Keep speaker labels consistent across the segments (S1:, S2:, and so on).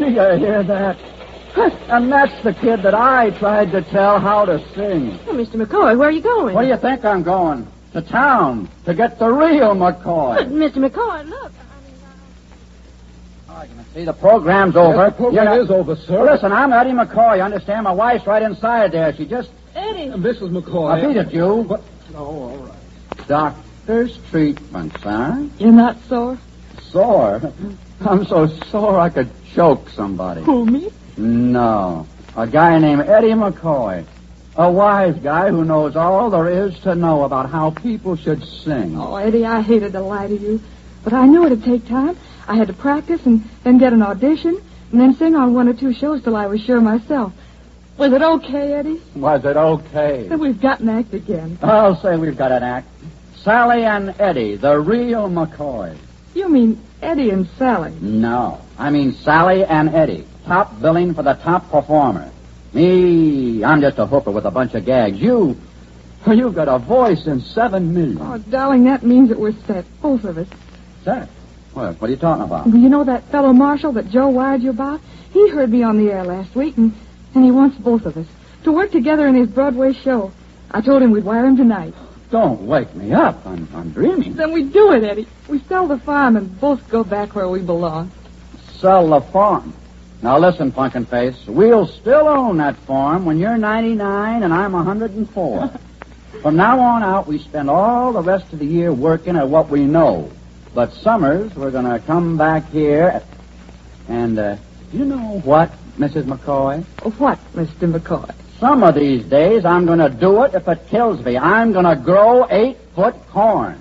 S1: You hear that? And that's the kid that I tried to tell how to sing.
S2: Oh, Mr. McCoy, where are you going?
S1: Where do you think I'm going? To town, to get the real McCoy.
S2: But, Mr. McCoy, look.
S1: Oh, you can see the program's over.
S3: Yes, the program is over, sir.
S1: Well, listen, I'm Eddie McCoy. You understand? My wife's right inside there. She just...
S2: Eddie.
S3: Mrs. McCoy.
S1: I beat it, you.
S3: What? Oh, all right.
S1: Doctor's treatment, son.
S2: You're not sore?
S1: Sore? I'm so sore I could choke somebody.
S2: Who, me?
S1: No. A guy named Eddie McCoy. A wise guy who knows all there is to know about how people should sing.
S2: Oh, Eddie, I hated to lie to you. But I knew it'd take time. I had to practice and then get an audition and then sing on 1 or 2 shows till I was sure myself. Was it okay, Eddie?
S1: Was it okay?
S2: Then we've got an act again.
S1: I'll say we've got an act. Sally and Eddie, the real McCoy.
S2: You mean Eddie and Sally?
S1: No, I mean Sally and Eddie. Top billing for the top performer. Me, I'm just a hooper with a bunch of gags. You've got a voice in 7 million.
S2: Oh, darling, that means that we're set, both of us.
S1: Set? What are you talking about?
S2: Well, you know that fellow Marshall that Joe wired you about? He heard me on the air last week, and he wants both of us to work together in his Broadway show. I told him we'd wire him tonight.
S1: Don't wake me up. I'm dreaming.
S2: Then we do it, Eddie. We sell the farm and both go back where we belong.
S1: Sell the farm. Now listen, Punkin Face. We'll still own that farm when you're 99 and I'm 104. From now on out, we spend all the rest of the year working at what we know. But summers, we're going to come back here and, you know what, Mrs. McCoy?
S2: What, Mr. McCoy?
S1: Some of these days, I'm going to do it if it kills me. I'm going to grow 8-foot corn.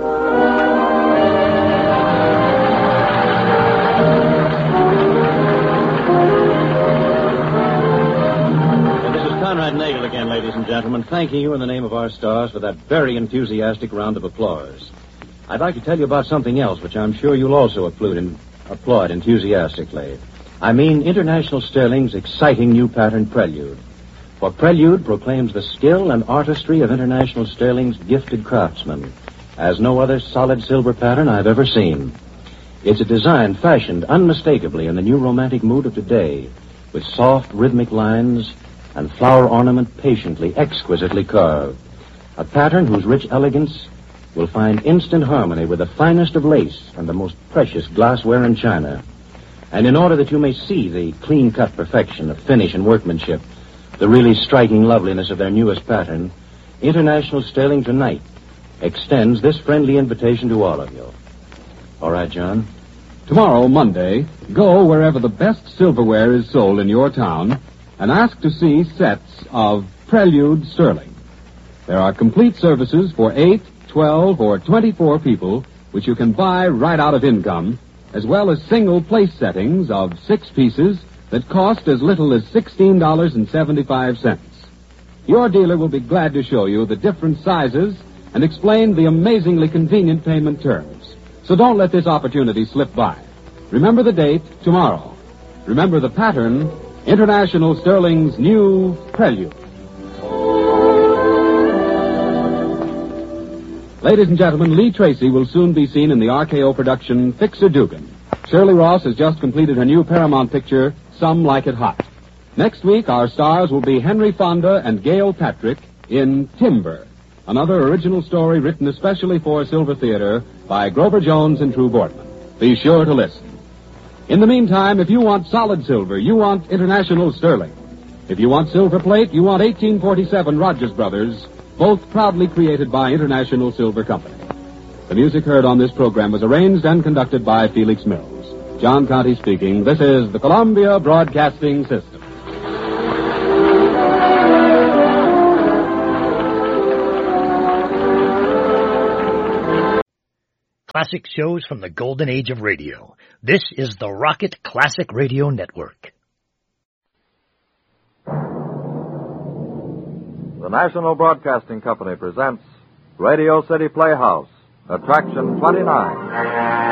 S4: Conrad Nagel again, ladies and gentlemen, thanking you in the name of our stars for that very enthusiastic round of applause. I'd like to tell you about something else, which I'm sure you'll also applaud enthusiastically. I mean International Sterling's exciting new pattern, Prelude. For Prelude proclaims the skill and artistry of International Sterling's gifted craftsmen, as no other solid silver pattern I've ever seen. It's a design fashioned unmistakably in the new romantic mood of today, with soft rhythmic lines and flower ornament patiently, exquisitely carved. A pattern whose rich elegance will find instant harmony with the finest of lace and the most precious glassware and china. And in order that you may see the clean-cut perfection of finish and workmanship, the really striking loveliness of their newest pattern, International Sterling tonight extends this friendly invitation to all of you. All right, John?
S3: Tomorrow, Monday, go wherever the best silverware is sold in your town and ask to see sets of Prelude Sterling. There are complete services for 8, 12, or 24 people, which you can buy right out of income, as well as single place settings of 6 pieces that cost as little as $16.75. Your dealer will be glad to show you the different sizes and explain the amazingly convenient payment terms. So don't let this opportunity slip by. Remember the date, tomorrow. Remember the pattern, International Sterling's new Prelude. Ladies and gentlemen, Lee Tracy will soon be seen in the RKO production Fixer Dugan. Shirley Ross has just completed her new Paramount picture, Some Like It Hot. Next week, our stars will be Henry Fonda and Gail Patrick in Timber, another original story written especially for Silver Theater by Grover Jones and True Boardman. Be sure to listen. In the meantime, if you want solid silver, you want International Sterling. If you want silver plate, you want 1847 Rogers Brothers, both proudly created by International Silver Company. The music heard on this program was arranged and conducted by Felix Mills. John Conte speaking. This is the Columbia Broadcasting System.
S5: Classic shows from the golden age of radio. This is the Rocket Classic Radio Network.
S6: The National Broadcasting Company presents Radio City Playhouse, Attraction 29.